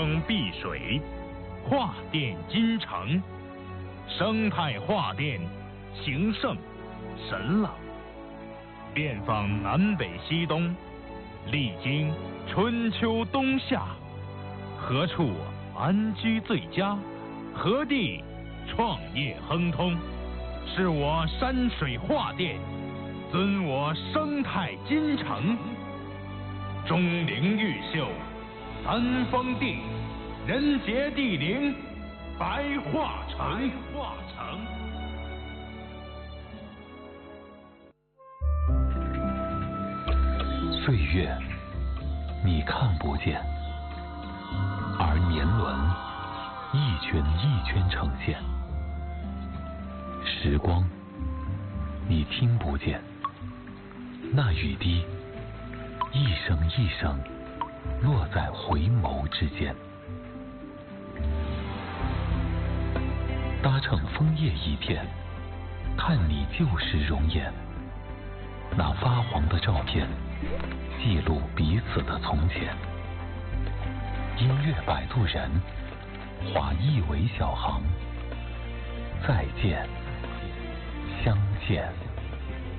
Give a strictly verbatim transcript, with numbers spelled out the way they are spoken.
风碧水，画电金城，生态画电，形胜神朗。遍访南北西东，历经春秋冬夏，何处安居最佳？何地创业亨通？是我山水画电，尊我生态金城。钟灵毓秀，三峰地，人杰地灵，白化城。化城。 岁月，你看不见，而年轮一圈一圈呈现。时光，你听不见，那雨滴一声一声落在回眸之间。搭乘枫叶一片，看你旧时容颜。那发黄的照片，记录彼此的从前。音乐摆渡人，画一尾小行。再见，相见。